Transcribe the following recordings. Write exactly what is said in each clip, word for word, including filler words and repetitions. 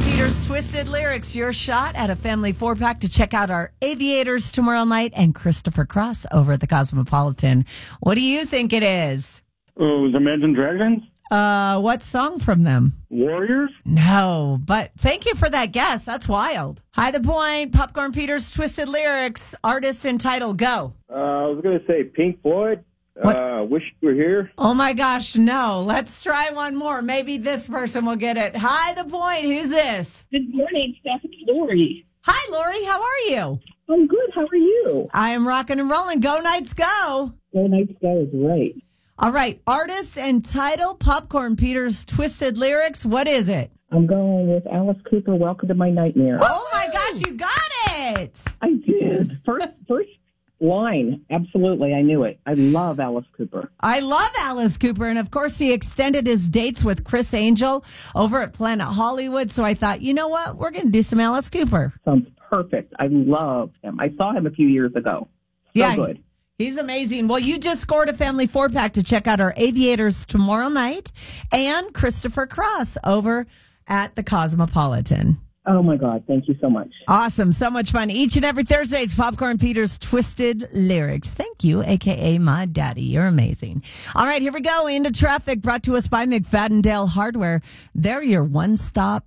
Peters Twisted Lyrics, your shot at a family four-pack to check out our Aviators tomorrow night and Christopher Cross over at the Cosmopolitan. What do you think it is? Oh, the Imagine Dragons? Uh, what song from them? Warriors? No, but thank you for that guess. That's wild. High the point, Popcorn Peters Twisted Lyrics, artist and title, go. Uh, I was going to say Pink Floyd. What? Uh, Wish You Were Here. Oh my gosh, no. Let's try one more. Maybe this person will get it. High the point. Who's this? Good morning, Stephanie Lori. Hi, Lori. How are you? I'm good. How are you? I am rocking and rolling. Go Knights, go. Go Knights, go is right. All right. Artist and title, Popcorn Peters Twisted Lyrics. What is it? I'm going with Alice Cooper, Welcome to My Nightmare. Oh my gosh, you got it. I did. First, first line. Absolutely. I knew it. I love Alice Cooper. I love Alice Cooper. And of course, he extended his dates with Chris Angel over at Planet Hollywood. So I thought, you know what? We're going to do some Alice Cooper. Sounds perfect. I love him. I saw him a few years ago. So yeah, good. He's amazing. Well, you just scored a family four-pack to check out our Aviators tomorrow night and Christopher Cross over at the Cosmopolitan. Oh, my God. Thank you so much. Awesome. So much fun. Each and every Thursday, it's Popcorn Peters Twisted Lyrics. Thank you, a k a my daddy. You're amazing. All right, here we go. Into traffic brought to us by McFadden Hardware. They're your one-stop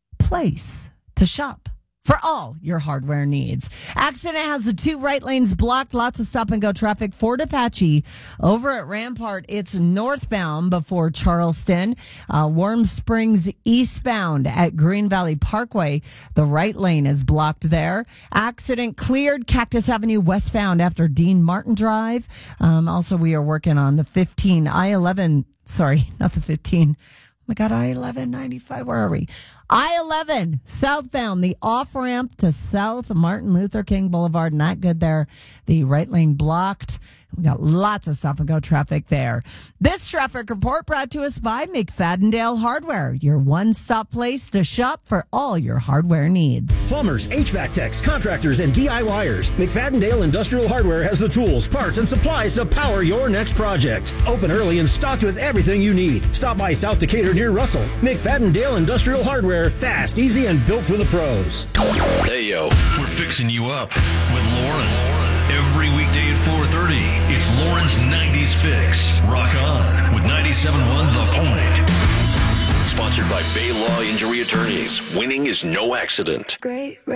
place to shop for all your hardware needs. Accident has the two right lanes blocked. Lots of stop-and-go traffic. Fort Apache over at Rampart. It's northbound before Charleston. Uh, Warm Springs eastbound at Green Valley Parkway. The right lane is blocked there. Accident cleared Cactus Avenue westbound after Dean Martin Drive. Um, also, we are working on the fifteen, I eleven, sorry, not the fifteen. Oh my God, I eleven ninety-five, where are we? I eleven southbound, the off ramp to South Martin Luther King Boulevard. Not good there. The right lane blocked. We got lots of stop and go traffic there. This traffic report brought to us by McFadden Hardware, your one stop place to shop for all your hardware needs. Plumbers, H V A C techs, contractors, and DIYers. McFadden Industrial Hardware has the tools, parts, and supplies to power your next project. Open early and stocked with everything you need. Stop by South Decatur near Russell. McFadden Industrial Hardware. Fast, easy, and built for the pros. Hey, yo. We're fixing you up with Lauren. Every weekday at four thirty, it's Lauren's nineties Fix. Rock on with ninety-seven point one The Point. Sponsored by Bay Law Injury Attorneys. Winning is no accident. Great.